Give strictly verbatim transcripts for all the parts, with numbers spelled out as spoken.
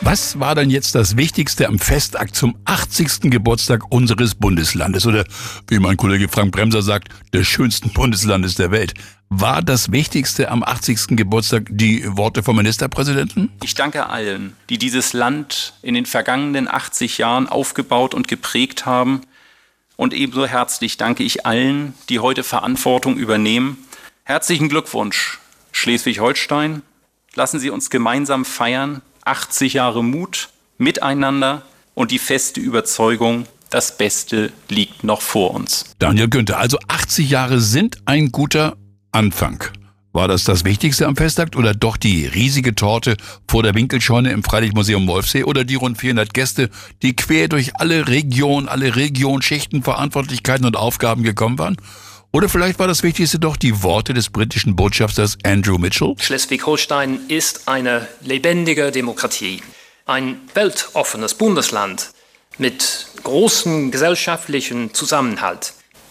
Was war denn jetzt das Wichtigste am Festakt zum achtzigsten Geburtstag unseres Bundeslandes? Oder wie mein Kollege Frank Bremser sagt, des schönsten Bundeslandes der Welt. War das Wichtigste am achtzigsten Geburtstag die Worte vom Ministerpräsidenten? Ich danke allen, die dieses Land in den vergangenen achtzig Jahren aufgebaut und geprägt haben. Und ebenso herzlich danke ich allen, die heute Verantwortung übernehmen. Herzlichen Glückwunsch, Schleswig-Holstein. Lassen Sie uns gemeinsam feiern. achtzig Jahre Mut, Miteinander und die feste Überzeugung, das Beste liegt noch vor uns. Daniel Günther, also achtzig Jahre sind ein guter Anfang. War das das Wichtigste am Festakt oder doch die riesige Torte vor der Winkelscheune im Freilichtmuseum Wolfsee oder die rund vierhundert Gäste, die quer durch alle Regionen, alle Regionschichten, Verantwortlichkeiten und Aufgaben gekommen waren? Oder vielleicht war das Wichtigste doch die Worte des britischen Botschafters Andrew Mitchell? Schleswig-Holstein ist eine lebendige Demokratie, ein weltoffenes Bundesland mit großem gesellschaftlichen Zusammenhalt.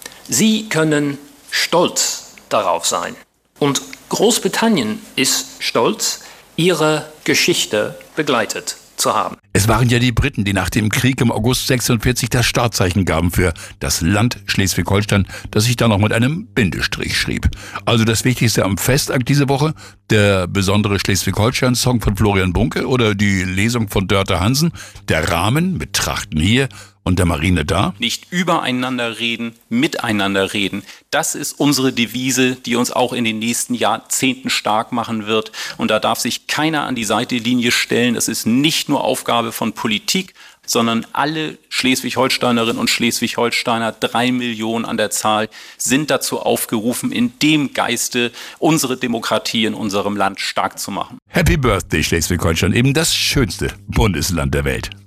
Sie können stolz darauf sein. Und Großbritannien ist stolz, ihre Geschichte begleitet zu haben. Es waren ja die Briten, die nach dem Krieg im August sechsundvierzig das Startzeichen gaben für das Land Schleswig-Holstein, das sich dann noch mit einem Bindestrich schrieb. Also das Wichtigste am Festakt diese Woche, der besondere Schleswig-Holstein-Song von Florian Bunke oder die Lesung von Dörte Hansen, der Rahmen mit Trachten hier und der Marine da. Nicht übereinander reden, miteinander reden. Das ist unsere Devise, die uns auch in den nächsten Jahrzehnten stark machen wird. Und da darf sich keiner an die Seitenlinie stellen. Das ist nicht nur Aufgabe von Politik, sondern alle Schleswig-Holsteinerinnen und Schleswig-Holsteiner, drei Millionen an der Zahl, sind dazu aufgerufen, in dem Geiste unsere Demokratie in unserem Land stark zu machen. Happy Birthday Schleswig-Holstein, eben das schönste Bundesland der Welt.